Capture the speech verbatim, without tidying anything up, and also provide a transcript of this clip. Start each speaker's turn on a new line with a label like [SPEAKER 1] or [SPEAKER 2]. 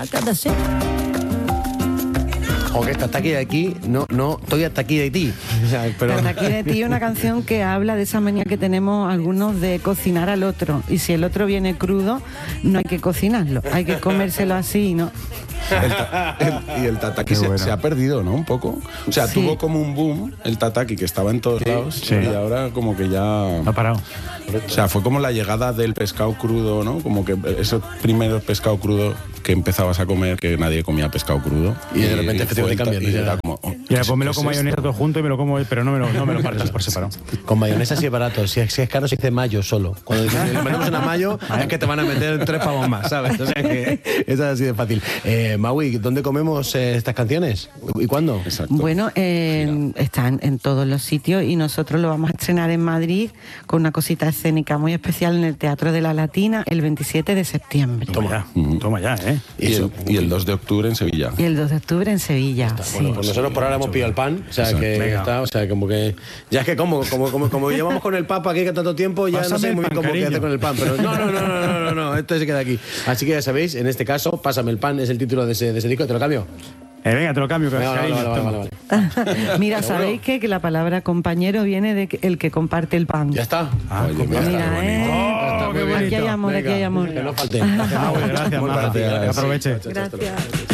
[SPEAKER 1] O que hasta aquí de aquí, no, no, estoy hasta aquí de ti. O sea, pero...
[SPEAKER 2] Hasta aquí de ti, una canción que habla de esa manía que tenemos algunos de cocinar al otro. Y si el otro viene crudo, no hay que cocinarlo, hay que comérselo así, ¿no?
[SPEAKER 3] El ta- el- y el tataki se, se ha perdido, ¿no? Un poco. O sea,
[SPEAKER 2] Sí.
[SPEAKER 3] tuvo como un boom el tataki que estaba en todos lados
[SPEAKER 4] sí.
[SPEAKER 3] y ahora como que ya...
[SPEAKER 4] Ha parado.
[SPEAKER 3] O sea, fue como la llegada del pescado crudo, ¿no? Como que esos primeros pescado crudo que empezabas a comer, que nadie comía pescado crudo.
[SPEAKER 1] Y de repente
[SPEAKER 3] fue el
[SPEAKER 1] efectivamente
[SPEAKER 3] ta-
[SPEAKER 1] cambian,
[SPEAKER 3] y
[SPEAKER 1] ya.
[SPEAKER 3] era como... oh,
[SPEAKER 4] Ya,
[SPEAKER 3] ¿qué-
[SPEAKER 4] pues me lo
[SPEAKER 3] qué
[SPEAKER 4] como
[SPEAKER 3] es
[SPEAKER 4] mayonesa
[SPEAKER 3] esto?
[SPEAKER 4] todo junto y me lo como, pero no me lo, no me lo partes por separado.
[SPEAKER 1] Con mayonesa sí es barato. Si es, si es caro, se dice mayo solo. Cuando dicen, le ponemos una mayo, es que te van a meter tres pavos más, ¿sabes? O sea que es así de fácil. Eh, Maui, ¿dónde comemos eh, estas canciones? ¿Y cuándo?
[SPEAKER 3] Exacto.
[SPEAKER 2] Bueno, eh, están en todos los sitios y nosotros lo vamos a estrenar en Madrid con una cosita escénica muy especial en el Teatro de la Latina el veintisiete de septiembre.
[SPEAKER 4] Toma ya, toma ya, ¿eh?
[SPEAKER 3] Y el, y el dos de octubre en Sevilla.
[SPEAKER 2] Y el dos de octubre en Sevilla.
[SPEAKER 1] Bueno,
[SPEAKER 2] Sí.
[SPEAKER 1] pues nosotros por ahora hemos pillado el pan, o sea que
[SPEAKER 4] Venga.
[SPEAKER 1] está, o sea como que ya es que como como como, como llevamos con el Papa aquí que tanto tiempo, ya
[SPEAKER 4] Pásame
[SPEAKER 1] no sé
[SPEAKER 4] el
[SPEAKER 1] muy bien
[SPEAKER 4] pan,
[SPEAKER 1] cómo qué
[SPEAKER 4] cariño.
[SPEAKER 1] hacer con el pan, pero no, no, no, no, no, no, no, esto se queda aquí. Así que ya sabéis, en este caso, Pásame el pan es el título de ese, de ese disco, te lo cambio.
[SPEAKER 4] Eh, venga, te lo cambio,
[SPEAKER 1] Venga, vale,
[SPEAKER 4] cariño.
[SPEAKER 1] vale, vale,
[SPEAKER 4] toma.
[SPEAKER 1] vale, vale.
[SPEAKER 2] Mira,
[SPEAKER 1] ¿Seguro?
[SPEAKER 2] ¿sabéis qué? Que la palabra compañero viene de que- el que comparte el pan.
[SPEAKER 1] Ya está.
[SPEAKER 4] Ah,
[SPEAKER 3] Oye,
[SPEAKER 4] pues
[SPEAKER 3] mira,
[SPEAKER 2] Mira,
[SPEAKER 3] qué
[SPEAKER 2] ¿eh?
[SPEAKER 3] bonito.
[SPEAKER 4] Oh,
[SPEAKER 1] Está muy
[SPEAKER 4] qué
[SPEAKER 1] bien.
[SPEAKER 2] Aquí hay amor, aquí hay amor.
[SPEAKER 1] Que no falte.
[SPEAKER 4] Gracias, Maui, gracias,
[SPEAKER 3] Muchas
[SPEAKER 4] Maja.
[SPEAKER 3] gracias.
[SPEAKER 4] Que aproveche.
[SPEAKER 2] Gracias.